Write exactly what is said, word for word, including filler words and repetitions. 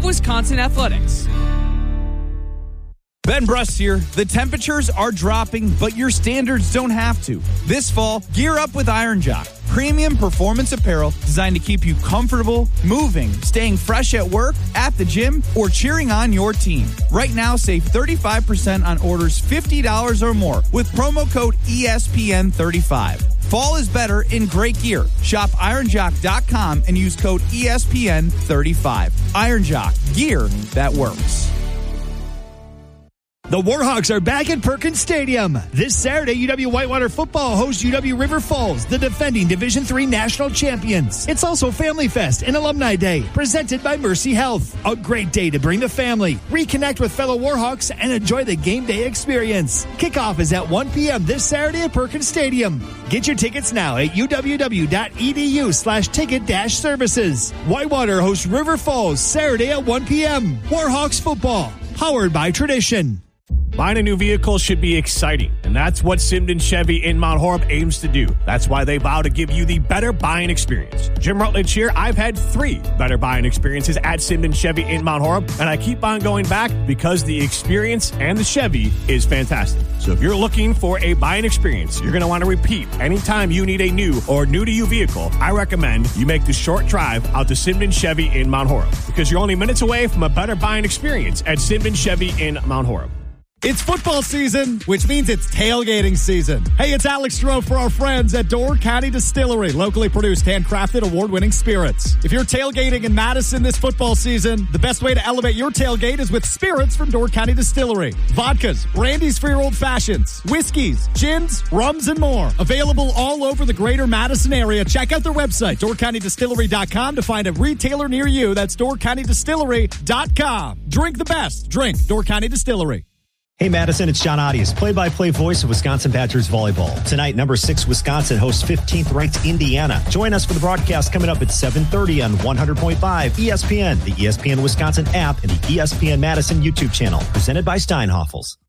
Wisconsin Athletics. Ben Brust here. The temperatures are dropping, but your standards don't have to. This fall, gear up with Iron Jock. Premium performance apparel designed to keep you comfortable, moving, staying fresh at work, at the gym, or cheering on your team. Right now, save thirty-five percent on orders fifty dollars or more with promo code E S P N thirty-five. Fall is better in great gear. Shop iron jock dot com and use code E S P N thirty-five. Iron Jock, gear that works. The Warhawks are back at Perkins Stadium. This Saturday, U W Whitewater football hosts U W River Falls, the defending Division three national champions. It's also Family Fest and Alumni Day, presented by Mercy Health. A great day to bring the family, reconnect with fellow Warhawks, and enjoy the game day experience. Kickoff is at one p.m. this Saturday at Perkins Stadium. Get your tickets now at uww.edu slash ticket dash services. Whitewater hosts River Falls Saturday at one p.m. Warhawks football, powered by Tradition. Buying a new vehicle should be exciting, and that's what Simden Chevy in Mount Horeb aims to do. That's why they vow to give you the better buying experience. Jim Rutledge here. I've had three better buying experiences at Simden Chevy in Mount Horeb, and I keep on going back because the experience and the Chevy is fantastic. So if you're looking for a buying experience, you're going to want to repeat anytime you need a new or new-to-you vehicle, I recommend you make the short drive out to Simden Chevy in Mount Horeb, because you're only minutes away from a better buying experience at Simden Chevy in Mount Horeb. It's football season, which means it's tailgating season. Hey, it's Alex Stroh for our friends at Door County Distillery, locally produced, handcrafted, award-winning spirits. If you're tailgating in Madison this football season, the best way to elevate your tailgate is with spirits from Door County Distillery. Vodkas, brandies for your old fashions, whiskeys, gins, rums, and more. Available all over the greater Madison area. Check out their website, door county distillery dot com, to find a retailer near you. That's door county distillery dot com. Drink the best. Drink Door County Distillery. Hey, Madison, it's John Audius, play-by-play voice of Wisconsin Badgers volleyball. Tonight, number six Wisconsin hosts fifteenth-ranked Indiana. Join us for the broadcast coming up at seven thirty on one hundred point five E S P N, the E S P N Wisconsin app, and the E S P N Madison YouTube channel. Presented by Steinhoffels.